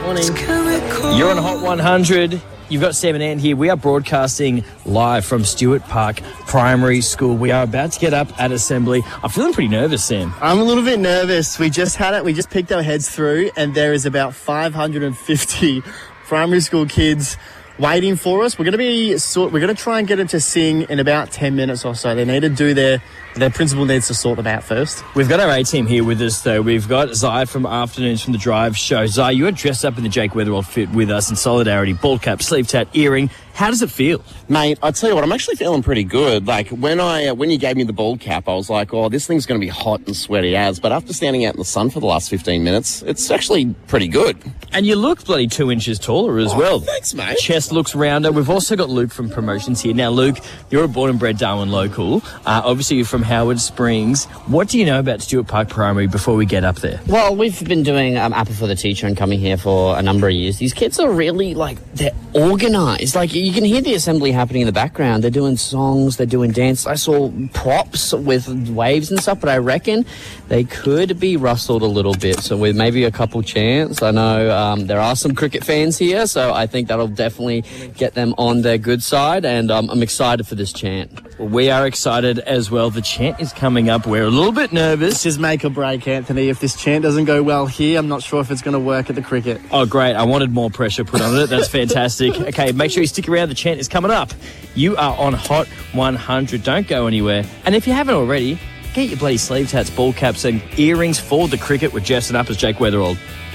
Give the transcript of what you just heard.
Morning. You're on Hot 100. You've got Sam and Ann here. We are broadcasting live from Stewart Park Primary School. We are about to get up at assembly. I'm feeling pretty nervous, Sam. I'm a little bit nervous. We just picked our heads through, and there is about 550 primary school kids waiting for us. We're going to try and get them to sing in about 10 minutes or so. They need to do their principal needs to sort them out first. We've got our A-team here with us, though. We've got Zai from Afternoons from the Drive show. Zai, you are dressed up in the Jake Weatherall fit with us in solidarity. Bald cap, sleeve tat, earring. How does it feel? Mate, I tell you what, I'm actually feeling pretty good. Like, when you gave me the bald cap, I was like, oh, this thing's going to be hot and sweaty as. But after standing out in the sun for the last 15 minutes, it's actually pretty good. And you look bloody 2 inches taller as well. Thanks, mate. Chest looks rounder. We've also got Luke from Promotions here. Now, Luke, you're a born and bred Darwin local. Obviously, you're from Howard Springs. What do you know about Stewart Park Primary before we get up there? Well, we've been doing Apple for the Teacher and coming here for a number of years. These kids are really, they're organised. You can hear the assembly happening in the background. They're doing songs, they're doing dance. I saw props with waves and stuff, but I reckon they could be rustled a little bit. So with maybe a couple chants. I know there are some cricket fans here, so I think that'll definitely get them on their good side, and I'm excited for this chant. Well, we are excited as well. The chant is coming up. We're a little bit nervous. This is make or break, Anthony. If this chant doesn't go well here, I'm not sure if it's going to work at the cricket. Oh, great. I wanted more pressure put on it. That's fantastic. Okay, make sure you stick around. The chant is coming up. You are on Hot 100. Don't go anywhere. And if you haven't already, get your bloody sleeve tats, ball caps and earrings for the cricket with Jess and Up as Jake Weatherall.